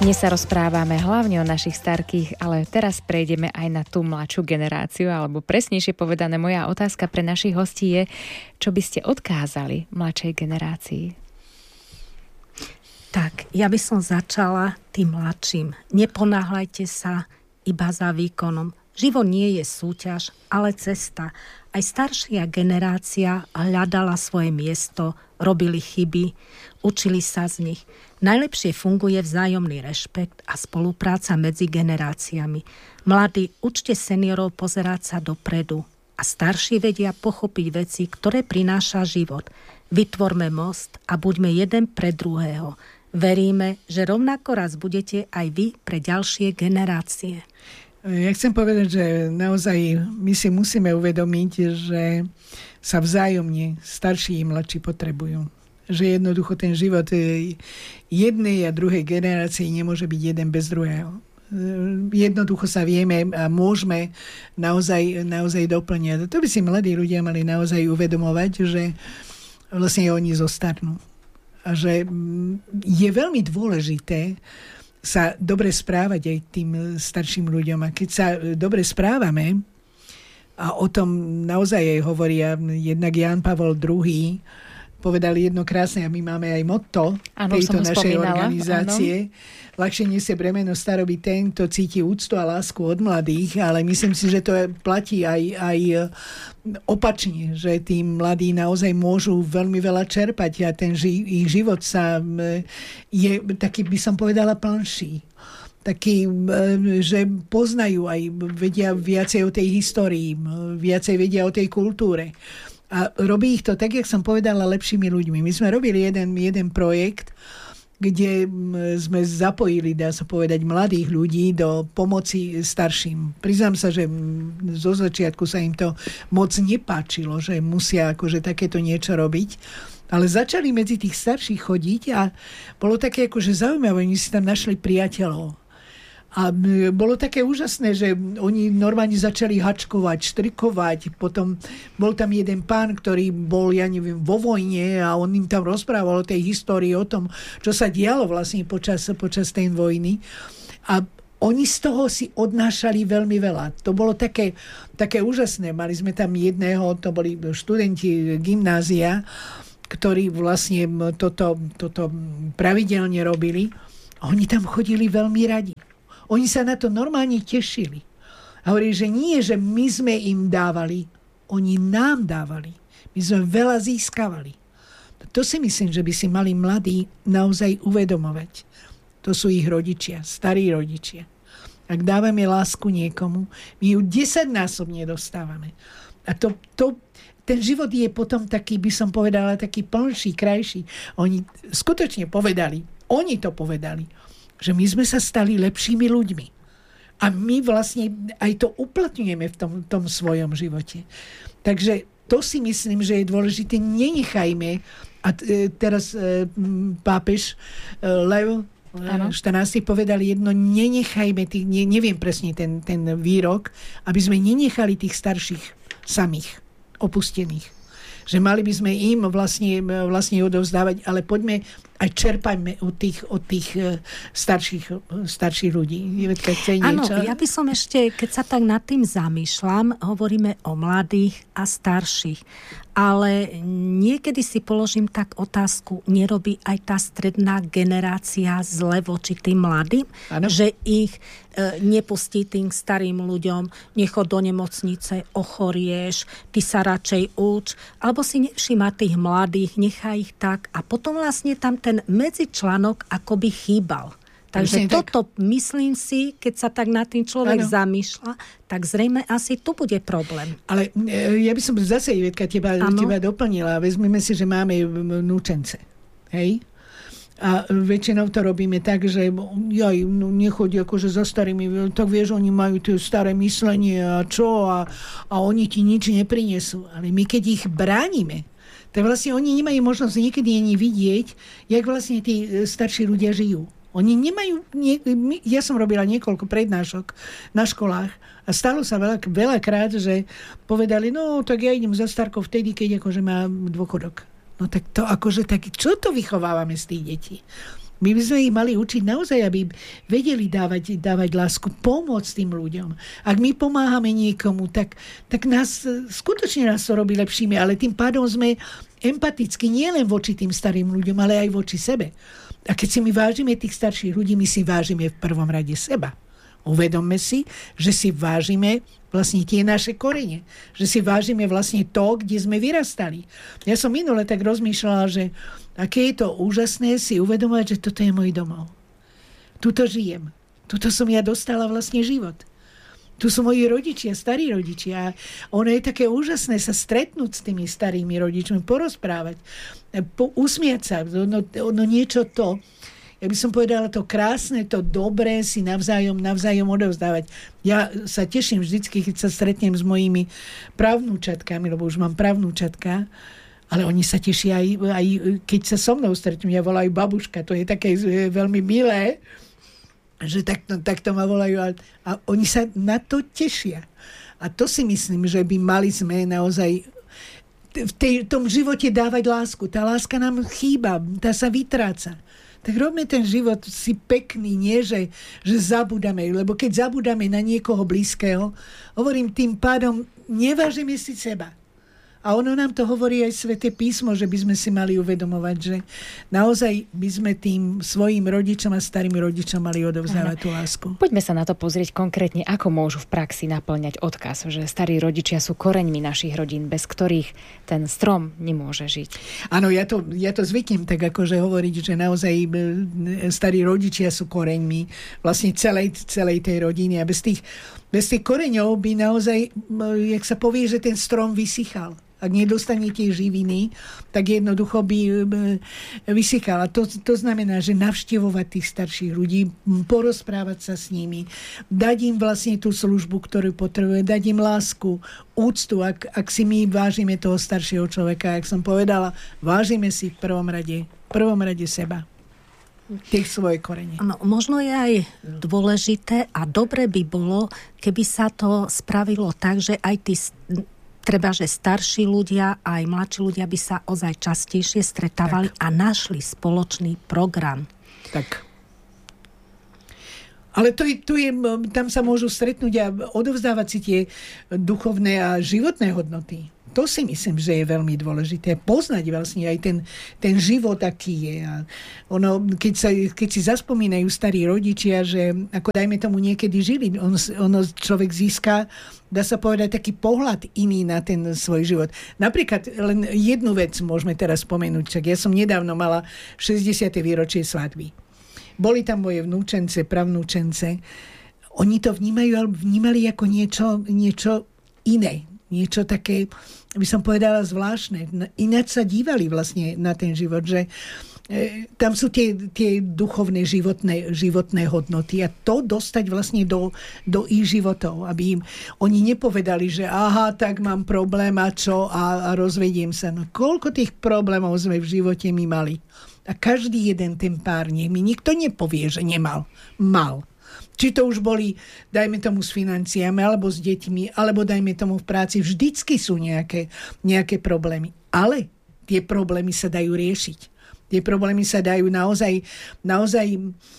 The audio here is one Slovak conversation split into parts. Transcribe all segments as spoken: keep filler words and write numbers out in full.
Dnes sa rozprávame hlavne o našich starkých, ale teraz prejdeme aj na tú mladšiu generáciu, alebo presnejšie povedané, moja otázka pre našich hostí je, čo by ste odkázali mladšej generácii? Tak, ja by som začala tým mladším. Neponáhľajte sa iba za výkonom. Život nie je súťaž, ale cesta. Aj staršia generácia hľadala svoje miesto, robili chyby, učili sa z nich. Najlepšie funguje vzájomný rešpekt a spolupráca medzi generáciami. Mladí, učte seniorov pozerať sa dopredu a starší vedia pochopiť veci, ktoré prináša život. Vytvorme most a buďme jeden pre druhého. Veríme, že rovnako raz budete aj vy pre ďalšie generácie. Ja chcem povedať, že naozaj my si musíme uvedomiť, že sa vzájomne starší i mladší potrebujú. Že jednoducho ten život jednej a druhej generácie nemôže byť jeden bez druhého. Jednoducho sa vieme a môžeme naozaj, naozaj doplňať. To by si mladí ľudia mali naozaj uvedomovať, že vlastne oni zostarnú. A že je veľmi dôležité sa dobre správať aj tým starším ľuďom. A keď sa dobre správame, a o tom naozaj aj hovoria jednak Ján Pavol druhý, povedali jedno krásne, a my máme aj motto ano, tejto našej spomínala. Organizácie. Ano. Ľahšie nesie bremeno staroby ten, kto cíti úctu a lásku od mladých, ale myslím si, že to platí aj, aj opačne, že tí mladí naozaj môžu veľmi veľa čerpať a ten ži- ich život sa je taký, by som povedala, plnší. Taký, že poznajú aj, vedia viacej o tej histórii, viacej vedia o tej kultúre. A robí ich to, tak jak som povedala, lepšími ľuďmi. My sme robili jeden, jeden projekt, kde sme zapojili, dá sa povedať, mladých ľudí do pomoci starším. Priznám sa, že zo začiatku sa im to moc nepáčilo, že musia akože takéto niečo robiť. Ale začali medzi tých starších chodiť a bolo také akože zaujímavé, oni si tam našli priateľov. A bolo také úžasné, že oni normálne začali hačkovať, štrikovať. Potom bol tam jeden pán, ktorý bol, ja neviem, vo vojne a on im tam rozprával o tej histórii, o tom, čo sa dialo vlastne počas, počas tej vojny. A oni z toho si odnášali veľmi veľa. To bolo také, také úžasné. Mali sme tam jedného, to boli študenti gymnázia, ktorí vlastne toto, toto pravidelne robili. A oni tam chodili veľmi radi. Oni sa na to normálne tešili. A hovorili, že nie, že my sme im dávali, oni nám dávali. My sme veľa získavali. To si myslím, že by si mali mladí naozaj uvedomovať. To sú ich rodičia, starí rodičia. Ak dávame lásku niekomu, my ju desaťnásobne dostávame. A to, to, ten život je potom taký, by som povedala, taký plnší, krajší. Oni skutočne povedali, oni to povedali, že my sme sa stali lepšími ľuďmi. A my vlastne aj to uplatňujeme v tom, tom svojom živote. Takže to si myslím, že je dôležité. Nenechajme, a teraz pápež Lev štrnásty povedal jedno, nenechajme tých, ne, neviem presne ten, ten výrok, aby sme nenechali tých starších samých, opustených. Že mali by sme im vlastne, vlastne odovzdávať, ale poďme aj čerpajme od tých, od tých starších, starších ľudí. Áno, ja by som ešte, keď sa tak nad tým zamýšľam, hovoríme o mladých a starších. Ale niekedy si položím tak otázku, nerobí aj tá stredná generácia zle voči tým mladým? Ano. Že ich e, nepustí tým starým ľuďom, nechod do nemocnice, ochorieš, ty sa radšej uč, alebo si nevšíma tých mladých, nechá ich tak a potom vlastne tam ten medzičlánok akoby chýbal. Takže Myslím, toto tak. myslím si, keď sa tak nad tým človek ano. zamýšľa, tak zrejme asi tu bude problém. Ale ja by som zase, Ivetka, teba, teba doplnila. Vezmeme si, že máme núčence. Hej? A väčšinou to robíme tak, že jaj, no nechodí akože za starými, tak vieš, oni majú tie staré myslenie a čo a, a oni ti nič neprinesú. Ale my keď ich bránime, tak vlastne oni nemajú možnosť niekedy ani vidieť, jak vlastne tí starší ľudia žijú. Oni nemajú, nie, ja som robila niekoľko prednášok na školách a stalo sa veľa, veľakrát, že povedali, no tak ja idem za starkou vtedy, keď akože má dôchodok. No tak to akože tak, čo to vychovávame z tých detí? My by sme ich mali učiť naozaj, aby vedeli dávať, dávať lásku, pomôcť tým ľuďom. Ak my pomáhame niekomu, tak, tak nás, skutočne nás to robí lepšími, ale tým pádom sme empatickí nielen voči tým starým ľuďom, ale aj voči sebe. A keď si my vážime tých starších ľudí, my si vážime v prvom rade seba. Uvedomme si, že si vážime vlastne tie naše korene. Že si vážime vlastne to, kde sme vyrastali. Ja som minule tak rozmýšľala, že aké je to úžasné si uvedomovať, že toto je môj domov. Tuto žijem. Tuto som ja dostala vlastne život. Tu sú moji rodičia, starí rodičia. Ono je také úžasné sa stretnúť s tými starými rodičmi, porozprávať, po, usmiať sa. Ono, ono niečo to... Ja by som povedala, to krásne, to dobré si navzájom, navzájom odovzdávať. Ja sa teším vždycky, keď sa stretnem s mojimi pravnúčatkami, lebo už mám pravnúčatka, ale oni sa tešia aj, aj keď sa so mnou stretnú. Ja volajú babuška, to je také veľmi milé, že takto, takto ma volajú. A, a oni sa na to tešia. A to si myslím, že by mali sme naozaj v tej, tom živote dávať lásku. Tá láska nám chýba, tá sa vytráca. Tak robme ten život si pekný, nie že, že zabúdame. Lebo keď zabúdame na niekoho blízkeho, hovorím, tým pádom nevážime si seba. A ono nám to hovorí aj Sväté písmo, že by sme si mali uvedomovať, že naozaj by sme tým svojim rodičom a starým rodičom mali odovzdávať tú lásku. Poďme sa na to pozrieť konkrétne, ako môžu v praxi naplňať odkaz, že starí rodičia sú koreňmi našich rodín, bez ktorých ten strom nemôže žiť. Áno, ja to, ja to zvyknem tak akože hovoriť, že naozaj starí rodičia sú koreňmi vlastne celej, celej tej rodiny a bez tých, bez tých koreňov by naozaj, jak sa povie, že ten strom vysychal. Ak nedostanete živiny, tak jednoducho by vysychal. A to, to znamená, že navštevovať tých starších ľudí, porozprávať sa s nimi, dať im vlastne tú službu, ktorú potrebuje, dať im lásku, úctu, ak, ak si my vážime toho staršieho človeka. Jak som povedala, vážime si v prvom rade, v prvom rade seba. Tých svoje korene. No, možno je aj dôležité a dobre by bolo, keby sa to spravilo tak, že aj tí treba, že starší ľudia a aj mladší ľudia by sa ozaj častejšie stretávali tak. A našli spoločný program. Tak. Ale to je, to je, tam sa môžu stretnúť a odovzdávať si tie duchovné a životné hodnoty. To si myslím, že je veľmi dôležité. Poznať vlastne aj ten, ten život, aký je. A ono, keď, sa, keď si zaspomínajú starí rodičia, že ako dajme tomu niekedy žili, on, ono človek získa, dá sa povedať, taký pohľad iný na ten svoj život. Napríklad len jednu vec môžeme teraz spomenúť. Čak ja som nedávno mala šesťdesiate výročie svadby. Boli tam moje vnúčence, pravnúčence. Oni to vnímajú, vnímali ako niečo, niečo iné. Niečo také, by som povedala, zvláštne. Ináč sa dívali vlastne na ten život, že e, tam sú tie, tie duchovné životné, životné hodnoty a to dostať vlastne do, do ich životov, aby im oni nepovedali, že aha, tak mám problém a čo a, a rozvediem sa. No koľko tých problémov sme v živote my mali. A každý jeden ten pár, nech mi nikto nepovie, že nemal. Mal. Či to už boli, dajme tomu, s financiami, alebo s deťmi, alebo dajme tomu v práci. Vždycky sú nejaké, nejaké problémy. Ale tie problémy sa dajú riešiť. Tie problémy sa dajú naozaj, naozaj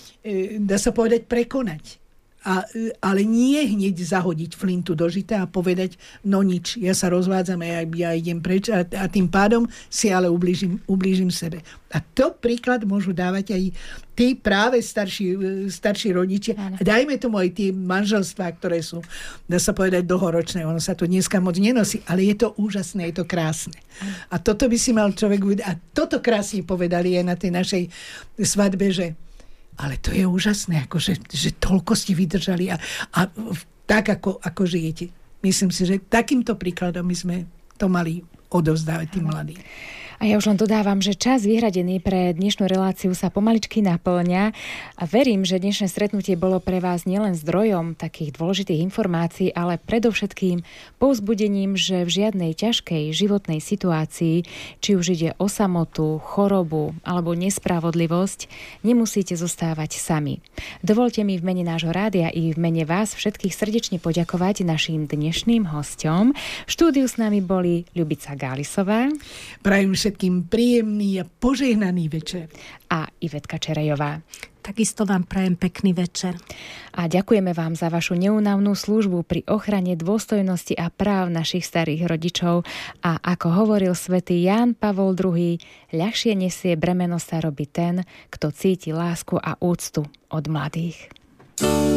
e, dá sa povedať, prekonať. A, ale nie hneď zahodiť flintu do žita a povedať, no nič, ja sa rozvádzam a ja, ja idem preč a, a tým pádom si ale ublížim, ublížim sebe. A to príklad môžu dávať aj tí práve starší, starší rodičia. A dajme tomu aj tie manželstvá, ktoré sú, dá sa povedať, dlhoročné. Ono sa to dneska moc nenosí, ale je to úžasné, je to krásne. A toto by si mal človek... A toto krásne povedali aj na tej našej svadbe, že ale to je úžasné, ako že, že toľko ste vydržali a, a tak, ako, ako žijete. Myslím si, že takýmto príkladom my sme to mali odovzdávať tým mladým. A ja už len dodávam, že čas vyhradený pre dnešnú reláciu sa pomaličky naplňa a verím, že dnešné stretnutie bolo pre vás nielen zdrojom takých dôležitých informácií, ale predovšetkým povzbudením, že v žiadnej ťažkej životnej situácii, či už ide o samotu, chorobu alebo nespravodlivosť, nemusíte zostávať sami. Dovolte mi v mene nášho rádia i v mene vás všetkých srdečne poďakovať našim dnešným hosťom. V štúdiu s nami boli Ľubica Gálisová. Prajem všetkým všetkým príjemný a požehnaný večer. A Ivetka Čerejová. Takisto vám prajem pekný večer. A ďakujeme vám za vašu neúnavnú službu pri ochrane dôstojnosti a práv našich starých rodičov. A ako hovoril svätý Ján Pavol druhý, ľahšie nesie bremeno staroby ten, kto cíti lásku a úctu od mladých.